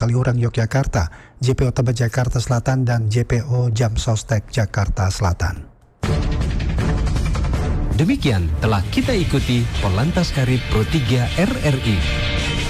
Kaliurang Yogyakarta, JPO Tebet Jakarta Selatan, dan JPO Jamsostek Jakarta Selatan. Demikian telah kita ikuti Polantas Karib Pro 3 RRI.